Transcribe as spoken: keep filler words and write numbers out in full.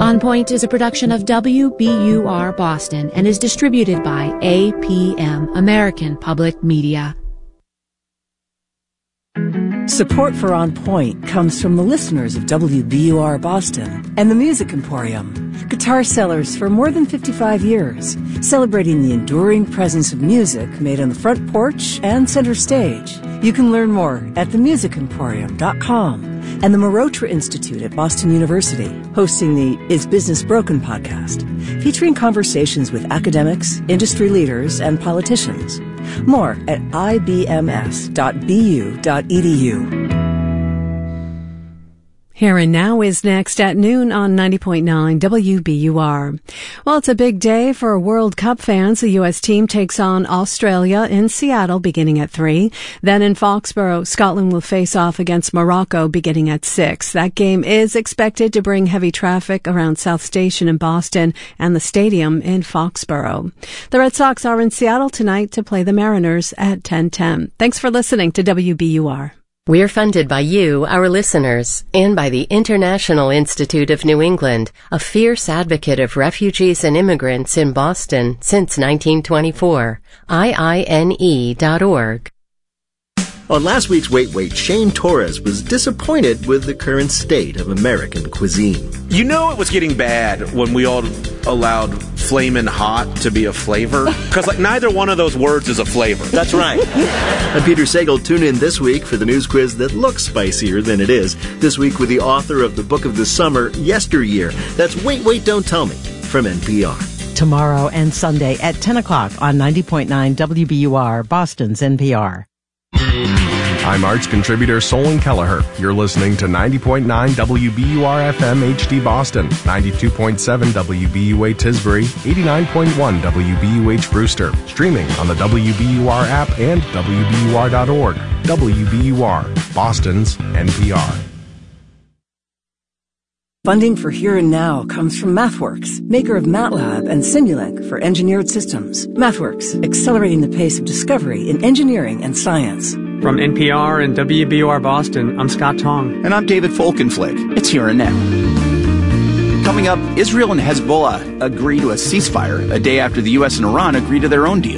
On Point is a production of W B U R Boston and is distributed by A P M, American Public Media. Support for On Point comes from the listeners of W B U R Boston and the Music Emporium, guitar sellers for more than fifty-five years, celebrating the enduring presence of music made on the front porch and center stage. You can learn more at the music emporium dot com and the Marotra Institute at Boston University, hosting the Is Business Broken podcast, featuring conversations with academics, industry leaders, and politicians. More at I B M S dot B U dot E D U. Here and Now is next at noon on ninety point nine W B U R. Well, it's a big day for World Cup fans. The U S team takes on Australia in Seattle beginning at three. Then in Foxborough, Scotland will face off against Morocco beginning at six. That game is expected to bring heavy traffic around South Station in Boston and the stadium in Foxborough. The Red Sox are in Seattle tonight to play the Mariners at ten ten. Thanks for listening to W B U R. We're funded by you, our listeners, and by the International Institute of New England, a fierce advocate of refugees and immigrants in Boston since nineteen twenty-four. I I N E dot org. On last week's Wait Wait, Shane Torres was disappointed with the current state of American cuisine. You know it was getting bad when we all allowed flamin' hot to be a flavor? Because, like, neither one of those words is a flavor. That's right. I'm Peter Sagal. Tune in this week for the news quiz that looks spicier than it is. This week with the author of the book of the summer, Yesteryear. That's Wait Wait, Don't Tell Me from N P R. Tomorrow and Sunday at ten o'clock on ninety point nine W B U R, Boston's N P R. I'm arts contributor Solon Kelleher. You're listening to ninety point nine W B U R F M H D Boston, ninety-two point seven W B U A Tisbury, eighty-nine point one W B U H Brewster. Streaming on the W B U R app and W B U R dot org. W B U R, Boston's N P R. Funding for Here and Now comes from MathWorks, maker of MATLAB and Simulink for engineered systems. MathWorks, accelerating the pace of discovery in engineering and science. From N P R and W B U R Boston, I'm Scott Tong. And I'm David Folkenflik. It's Here and Now. Coming up, Israel and Hezbollah agree to a ceasefire a day after the U S and Iran agree to their own deal.